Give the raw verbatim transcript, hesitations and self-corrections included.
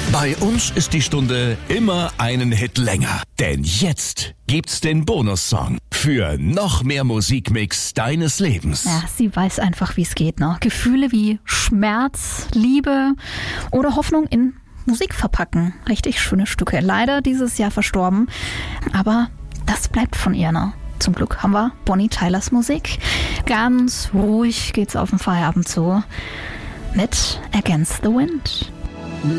Bei uns ist die Stunde immer einen Hit länger. Denn jetzt gibt's den Bonussong für noch mehr Musikmix deines Lebens. Ja, sie weiß einfach, wie es geht, ne? Gefühle wie Schmerz, Liebe oder Hoffnung in Musik verpacken. Richtig schöne Stücke. Leider dieses Jahr verstorben. Aber das bleibt von ihr, ne? Zum Glück haben wir Bonnie Tylers Musik. Ganz ruhig geht's auf den Feierabend zu. Mit Against the Wind.